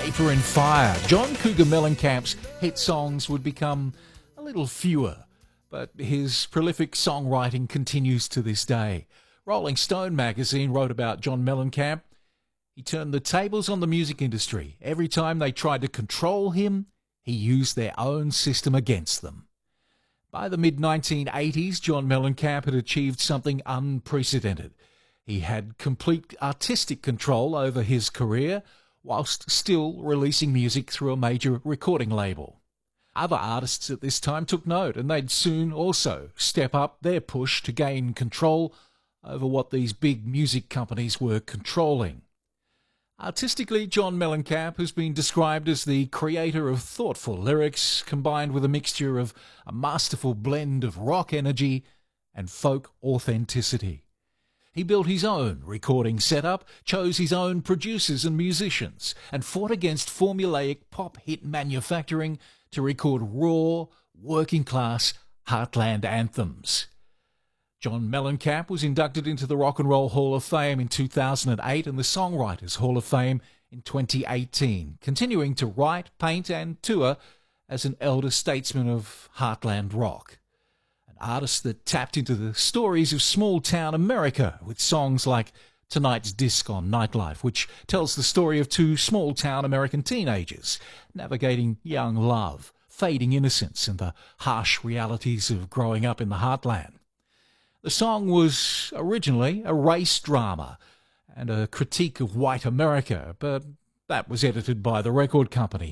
Paper and Fire. John Cougar Mellencamp's hit songs would become a little fewer, but his prolific songwriting continues to this day. Rolling Stone magazine wrote about John Mellencamp. He turned the tables on the music industry. Every time they tried to control him, he used their own system against them. By the mid-1980s, John Mellencamp had achieved something unprecedented. He had complete artistic control over his career, whilst still releasing music through a major recording label. Other artists at this time took note, and they'd soon also step up their push to gain control over what these big music companies were controlling. Artistically, John Mellencamp has been described as the creator of thoughtful lyrics combined with a mixture of a masterful blend of rock energy and folk authenticity. He built his own recording setup, chose his own producers and musicians, and fought against formulaic pop hit manufacturing to record raw, working-class heartland anthems. John Mellencamp was inducted into the Rock and Roll Hall of Fame in 2008 and the Songwriters Hall of Fame in 2018, continuing to write, paint and tour as an elder statesman of heartland rock. Artist that tapped into the stories of small-town America with songs like Tonight's Disc on Nightlife, which tells the story of two small-town American teenagers navigating young love, fading innocence, and the harsh realities of growing up in the heartland. The song was originally a race drama and a critique of white America, but that was edited by the record company,